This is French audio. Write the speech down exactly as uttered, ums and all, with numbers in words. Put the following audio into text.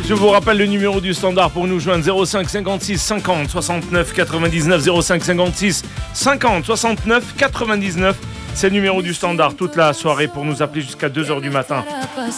Je vous rappelle le numéro du standard pour nous joindre zéro cinq cinquante-six cinquante soixante-neuf quatre-vingt-dix-neuf zéro cinq cinquante-six cinquante soixante-neuf quatre-vingt-dix-neuf. C'est le numéro du standard toute la soirée pour nous appeler jusqu'à deux heures du matin.